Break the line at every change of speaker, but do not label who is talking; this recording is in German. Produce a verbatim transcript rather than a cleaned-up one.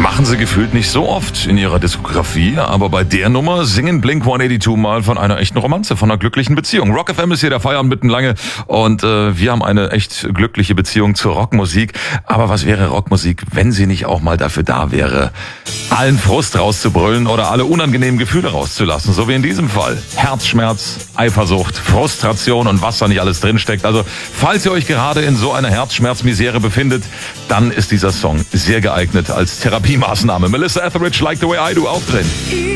Machen sie gefühlt nicht so oft in ihrer Diskografie, aber bei der Nummer singen Blink hundertzweiundachtzig mal von einer echten Romanze, von einer glücklichen Beziehung. Rock F M ist hier der Feierabend mitten lange und äh, wir haben eine echt glückliche Beziehung zur Rockmusik. Aber was wäre Rockmusik, wenn sie nicht auch mal dafür da wäre, allen Frust rauszubrüllen oder alle unangenehmen Gefühle rauszulassen, so wie in diesem Fall. Herzschmerz, Eifersucht, Frustration und was da nicht alles drinsteckt. Also falls ihr euch gerade in so einer Herzschmerzmisere befindet, dann ist dieser Song sehr geeignet als Therapiemaßnahme. Melissa Etheridge, Like the Way I Do, aufdrehen.